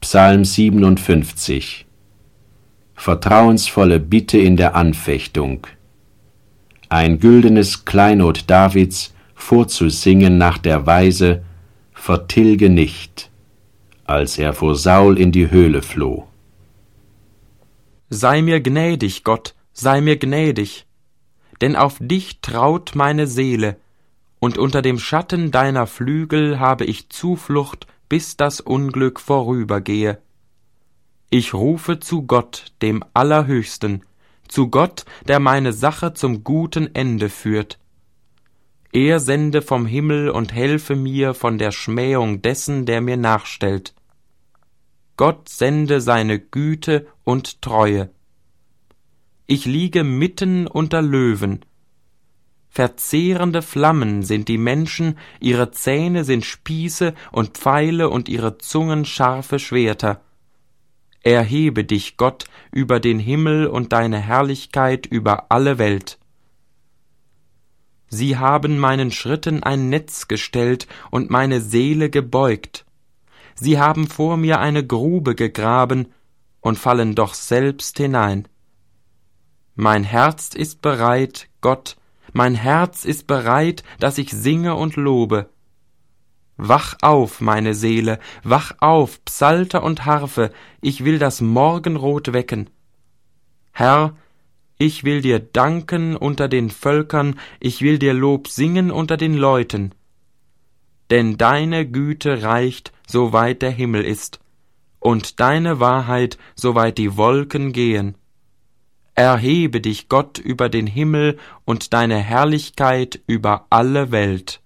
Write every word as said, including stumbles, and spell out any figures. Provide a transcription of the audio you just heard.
Psalm siebenundfünfzig. Vertrauensvolle Bitte in der Anfechtung. Ein güldenes Kleinod Davids vorzusingen nach der Weise, vertilge nicht, als er vor Saul in die Höhle floh. Sei mir gnädig, Gott, sei mir gnädig, denn auf dich traut meine Seele, und unter dem Schatten deiner Flügel habe ich Zuflucht, bis das Unglück vorübergehe. Ich rufe zu Gott, dem Allerhöchsten, zu Gott, der meine Sache zum guten Ende führt. Er sende vom Himmel und helfe mir von der Schmähung dessen, der mir nachstellt. Gott sende seine Güte und Treue. Ich liege mitten unter Löwen. Verzehrende Flammen sind die Menschen, ihre Zähne sind Spieße und Pfeile und ihre Zungen scharfe Schwerter. Erhebe dich, Gott, über den Himmel und deine Herrlichkeit über alle Welt. Sie haben meinen Schritten ein Netz gestellt und meine Seele gebeugt. Sie haben vor mir eine Grube gegraben und fallen doch selbst hinein. Mein Herz ist bereit, Gott, mein Herz ist bereit, dass ich singe und lobe. Wach auf, meine Seele, wach auf, Psalter und Harfe, ich will das Morgenrot wecken. Herr, ich will dir danken unter den Völkern, ich will dir Lob singen unter den Leuten. Denn deine Güte reicht, soweit der Himmel ist, und deine Wahrheit, soweit die Wolken gehen. Erhebe dich, Gott, über den Himmel und deine Herrlichkeit über alle Welt.